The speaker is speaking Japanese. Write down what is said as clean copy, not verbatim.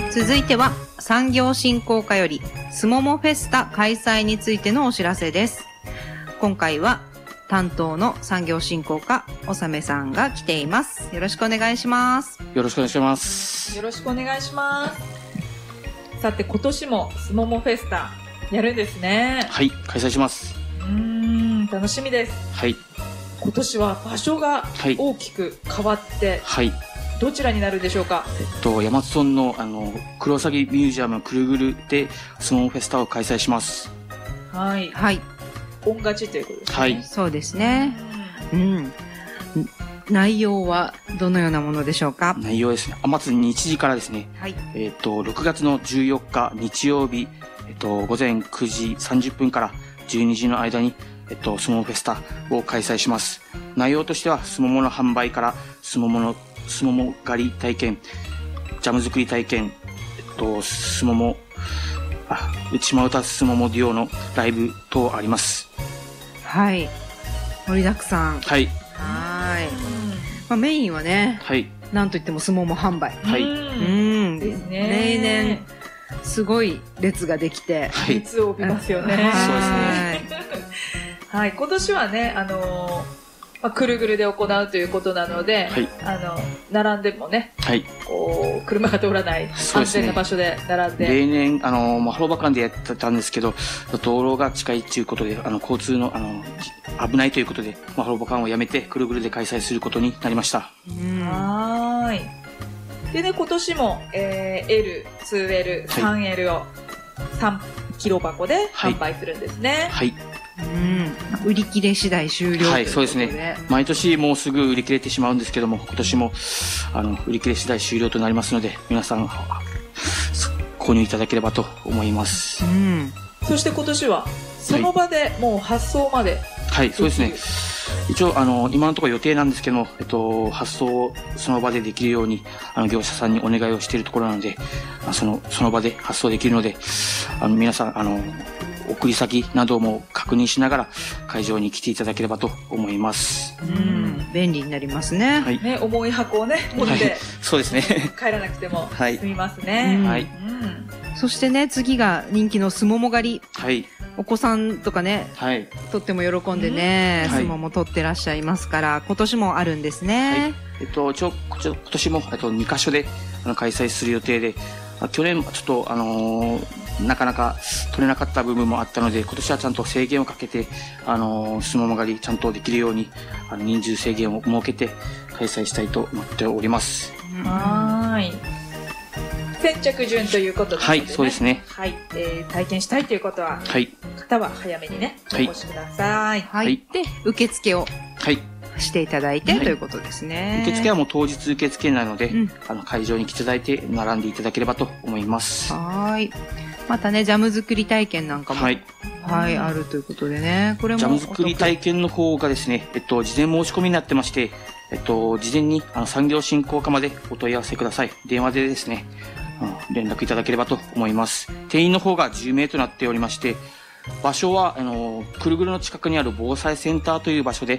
続いては産業振興課よりすももフェスタ開催についてのお知らせです。今回は担当の産業振興課納さんが来ています。よろしくお願いします。 よろしくお願いします。 よろしくお願いします。さて今年もすももフェスタやるんですね。 はい、開催します。 楽しみです。 はい。 今年は場所が大きく変わって、 はい。 どちらになるでしょうか。 山津村のクロサギミュージアムくるぐるですももフェスタを開催します。 はい。 はい。 本勝ちということですね。 はい。 そうですね。内容はどのようなものでしょうか。 内容ですね。まず日時からですね。 はい。 6月の14日日曜日、午前9時30分から12時の間に、すももフェスタを開催します。内容としては、すももの販売から、すもも狩り体験、ジャム作り体験、すもも、内間歌すももデュオのライブ等あります。はい。 盛りだくさん。 はい。 メインはね、 はい。 なんといってもすもも販売。 はい。 ですね。 例年、すごい列ができて。 はい。熱を帯びますよね。 そうですね。 はい。今年はね、くるぐるで行うということなので、はい、並んでもね、はい、こう車が通らない安全な場所で並んで、 例年ハローバカンでやってたんですけど、道路が近いということで交通の危ないということで、ハローバカンをやめてくるぐるで開催することになりました。 はい。でね、今年も、L、2L、3L を3キロ箱で販売するんですね。 はい。 売り切れ次第終了。 はい、そうですね。毎年もうすぐ売り切れてしまうんですけども、今年も売り切れ次第終了となりますので、皆さん購入いただければと思います。 そして今年はその場でもう発送まで。 はい、そうですね。一応今のところ予定なんですけども、発送をその場でできるように業者さんにお願いをしているところなので、その場で発送できるので、皆さん送り先なども確認しながら会場に来ていただければと思います。 便利になりますね。 はい。ね、重い箱をね持って、はい、 そうですね。 帰らなくても済みますね。 はい。 そしてね、次が人気のすもも狩り。 はい。 お子さんとかね、はい、とっても喜んでね、すもも取ってらっしゃいますから、今年もあるんですね。 はい。今年も2カ所で開催する予定で、去年ちょっとなかなか取れなかった部分もあったので、今年はちゃんと制限をかけてすもも狩りちゃんとできるように人数制限を設けて開催したいと思っております。 はい。先着順ということで、ね、 はい、そうですね。 はい、体験したいということは、はい、方は早めにね、お越しください。 はい。で、受付をしていただいて、ということですね。 受付はもう当日受付なので、会場に来ていただいて並んでいただければと思います。 はい。またね、ジャム作り体験なんかも、はい、あるということでね、これもジャム作り体験の方がですね、事前申し込みになってまして、事前に産業振興課までお問い合わせください。電話でですね、連絡いただければと思います。定員の方が10名となっておりまして、場所はくるぐるの近くにある防災センターという場所で